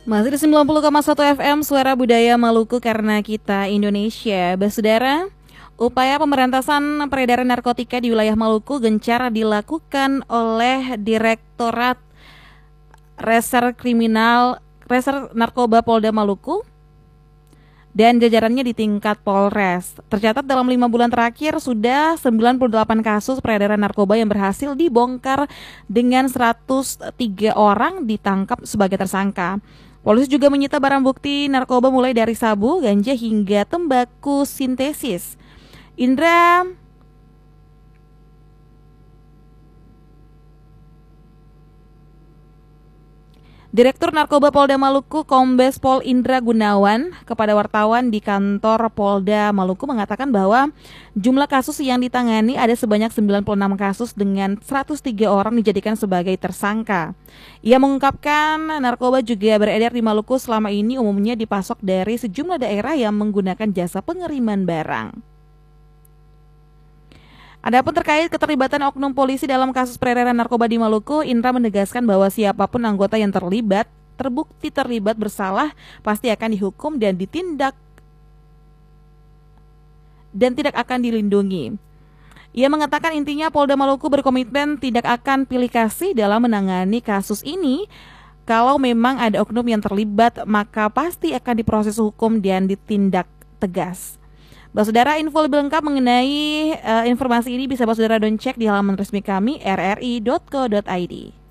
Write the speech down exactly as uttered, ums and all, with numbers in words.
Masih di sembilan puluh koma satu F M Suara Budaya Maluku karena kita Indonesia. Saudara, upaya pemberantasan peredaran narkotika di wilayah Maluku gencar dilakukan oleh Direktorat Reser Kriminal Reser Narkoba Polda Maluku dan jajarannya di tingkat Polres. Tercatat dalam lima bulan terakhir sudah sembilan puluh delapan kasus peredaran narkoba yang berhasil dibongkar dengan seratus tiga orang ditangkap sebagai tersangka. Polisi juga menyita barang bukti narkoba mulai dari sabu, ganja hingga tembakau sintesis. Indra Direktur Narkoba Polda Maluku Kombes Pol Indra Gunawan kepada wartawan di kantor Polda Maluku mengatakan bahwa jumlah kasus yang ditangani ada sebanyak sembilan puluh enam kasus dengan seratus tiga orang dijadikan sebagai tersangka. Ia mengungkapkan narkoba juga beredar di Maluku selama ini umumnya dipasok dari sejumlah daerah yang menggunakan jasa pengiriman barang. Adapun terkait keterlibatan oknum polisi dalam kasus peredaran narkoba di Maluku, Indra menegaskan bahwa siapapun anggota yang terlibat, terbukti terlibat bersalah, pasti akan dihukum dan ditindak dan tidak akan dilindungi. Ia mengatakan intinya Polda Maluku berkomitmen tidak akan pilih kasih dalam menangani kasus ini. Kalau memang ada oknum yang terlibat, maka pasti akan diproses hukum dan ditindak tegas. Saudara, info lebih lengkap mengenai uh, informasi ini bisa saudara doncek di halaman resmi kami r r i dot co dot i d.